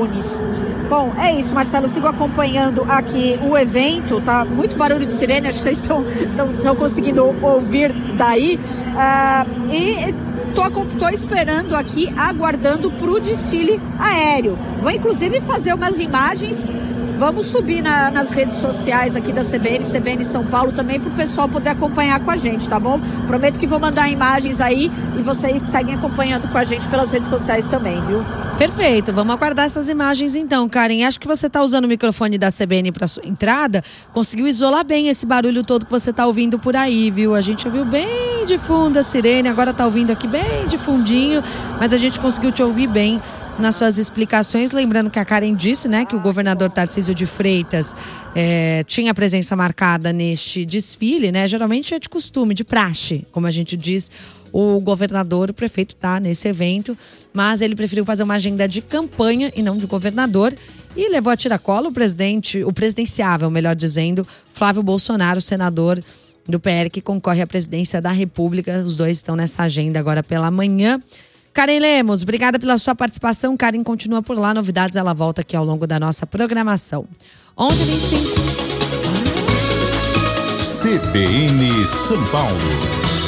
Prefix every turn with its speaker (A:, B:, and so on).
A: Nunes. Bom, é isso, Marcelo, eu sigo acompanhando aqui o evento, tá? Muito barulho de sirene, acho que vocês estão conseguindo ouvir daí. E tô esperando aqui, aguardando pro desfile aéreo. Vou inclusive fazer umas imagens. Vamos subir nas redes sociais aqui da CBN São Paulo também, para o pessoal poder acompanhar com a gente, tá bom? Prometo que vou mandar imagens aí e vocês seguem acompanhando com a gente pelas redes sociais também, viu?
B: Perfeito, vamos aguardar essas imagens então, Karen. Acho que você está usando o microfone da CBN para sua entrada, conseguiu isolar bem esse barulho todo que você está ouvindo por aí, viu? A gente ouviu bem de fundo a sirene, agora está ouvindo aqui bem de fundinho, mas a gente conseguiu te ouvir bem nas suas explicações, lembrando que a Karen disse, né, que o governador Tarcísio de Freitas tinha presença marcada neste desfile, né, geralmente é de costume, de praxe, como a gente diz, o governador, o prefeito tá nesse evento, mas ele preferiu fazer uma agenda de campanha e não de governador, e levou a tiracolo o presidenciável, melhor dizendo, Flávio Bolsonaro, senador do PL, que concorre à presidência da República. Os dois estão nessa agenda agora pela manhã. Karen Lemos, obrigada pela sua participação. Karen continua por lá, novidades ela volta aqui ao longo da nossa programação. 11h25.
C: CBN São Paulo.